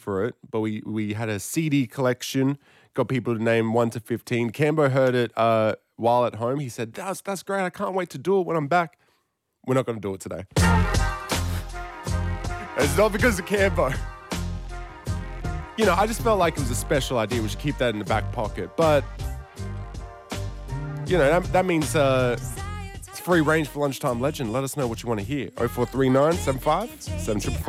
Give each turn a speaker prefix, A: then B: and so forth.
A: for it, but we had a CD collection, got people to name 1 to 15. Cambo heard it while at home. He said, that's great. I can't wait to do it when I'm back. We're not going to do it today. It's not because of Cambo. You know, I just felt like it was a special idea. We should keep that in the back pocket. But, you know, that means it's free range for Lunchtime Legend. Let us know what you want to hear. 0439 75 7